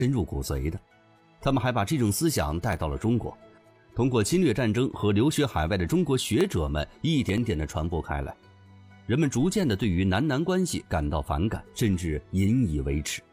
深入骨髓的。他们还把这种思想带到了中国，通过侵略战争和留学海外的中国学者们一点点地传播开来。人们逐渐地对于男男关系感到反感，甚至引以为耻。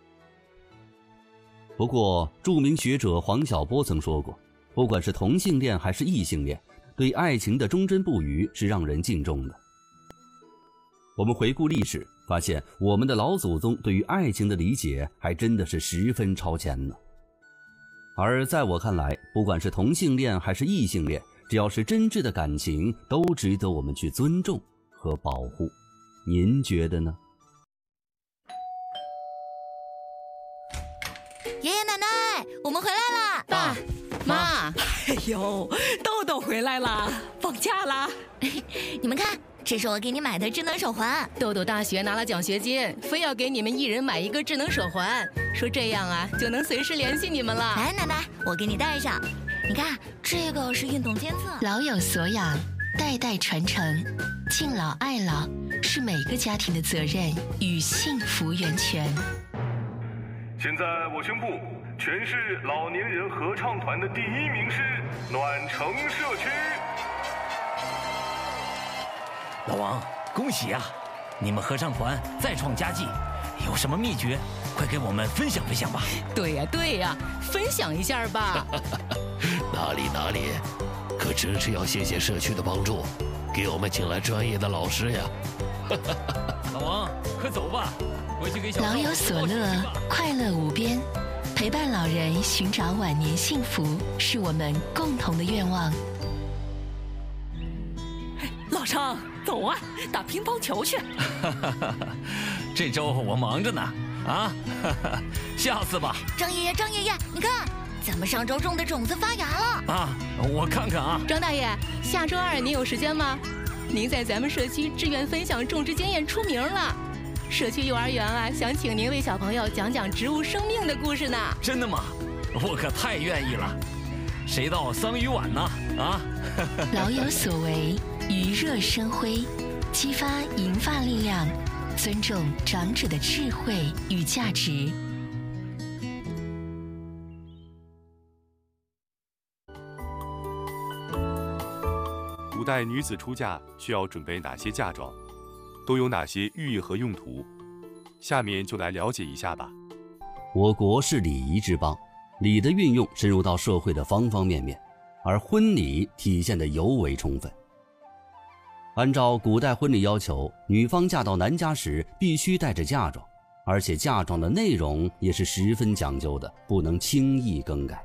不过，著名学者黄晓波曾说过，不管是同性恋还是异性恋，对爱情的忠贞不渝是让人敬重的。我们回顾历史，发现我们的老祖宗对于爱情的理解还真的是十分超前呢。而在我看来，不管是同性恋还是异性恋，只要是真挚的感情，都值得我们去尊重和保护。您觉得呢？ 爷爷奶奶，我们回来啦！ 爸妈， 哎呦，豆豆回来啦，放假啦！ 你们看，这是我给你买的智能手环。 豆豆大学拿了奖学金，非要给你们一人买一个智能手环，说这样啊就能随时联系你们了。 来，奶奶，我给你戴上。你看，这个是运动监测。 老有所养，代代传承，敬老爱老是每个家庭的责任与幸福源泉。 现在我宣布，全市老年人合唱团的第1名是暖城社区。 老王，恭喜啊！你们合唱团再创佳绩，有什么秘诀？快给我们分享分享吧。 对呀，分享一下吧。 哪里，可真是要谢谢社区的帮助，给我们请来专业的老师呀。 老王，快走吧，回去给小老有所乐，快乐无边，陪伴老人寻找晚年幸福，是我们共同的愿望。 老张，走啊，打乒乓球去。 这周我忙着呢，啊，下次吧。 张爷爷，你看，咱们上周种的种子发芽了。 啊，我看看啊。 张大爷，下周2您有时间吗？您在咱们社区志愿分享种植经验出名了，社区幼儿园啊，想请您为小朋友讲讲植物生命的故事呢。 真的吗？我可太愿意了。谁到桑榆晚呢？啊！ 老有所为，余热生辉，激发银发力量，尊重长者的智慧与价值。 古代女子出嫁需要准备哪些嫁妆，都有哪些寓意和用途？下面就来了解一下吧。 我国是礼仪之邦，礼的运用深入到社会的方方面面，而婚礼体现得尤为充分。按照古代婚礼要求，女方嫁到男家时必须带着嫁妆，而且嫁妆的内容也是十分讲究的，不能轻易更改。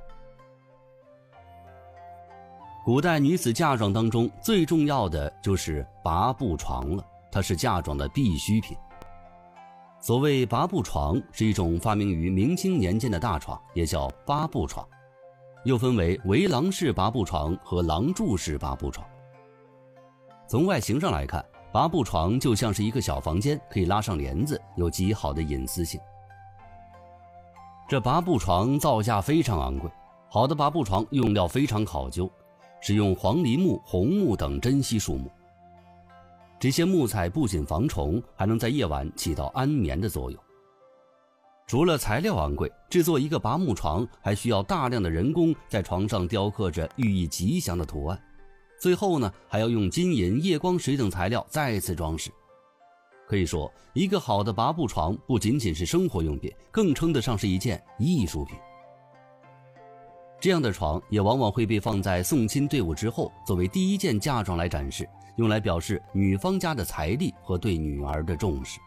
古代女子嫁妆当中最重要的就是拔步床了，它是嫁妆的必需品。所谓拔步床是一种发明于明清年间的大床，也叫八步床，又分为围廊式拔步床和廊柱式拔步床。从外形上来看，拔步床就像是一个小房间，可以拉上帘子，有极好的隐私性。这拔步床造价非常昂贵，好的拔步床用料非常考究，使用黄梨木、红木等珍稀树木。这些木材不仅防虫，还能在夜晚起到安眠的作用。除了材料昂贵，制作一个拔木床还需要大量的人工在床上雕刻着寓意吉祥的图案，最后呢，还要用金银、夜光石等材料再次装饰。可以说，一个好的拔步床不仅仅是生活用品，更称得上是一件艺术品。这样的床也往往会被放在送亲队伍之后，作为第一件嫁妆来展示，用来表示女方家的财力和对女儿的重视。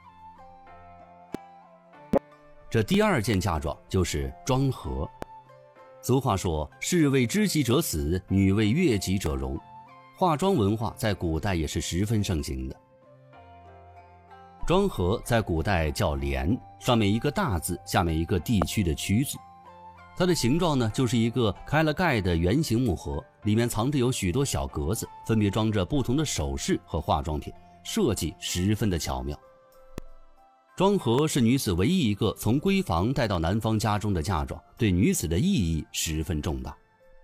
这第二件嫁妆就是妆盒。俗话说，士为知己者死，女为悦己者容。化妆文化在古代也是十分盛行的。妆盒在古代叫帘，上面一个大字，下面一个地区的区字。它的形状呢，就是一个开了盖的圆形木盒，里面藏着有许多小格子，分别装着不同的首饰和化妆品，设计十分的巧妙。妆盒是女子唯一一个从闺房带到男方家中的嫁妆，对女子的意义十分重大。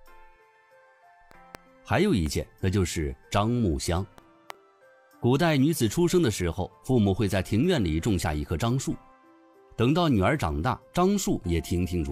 还有一件，那就是樟木箱。古代女子出生的时候，父母会在庭院里种下一棵樟树， 等到女儿长大，张树也亭亭如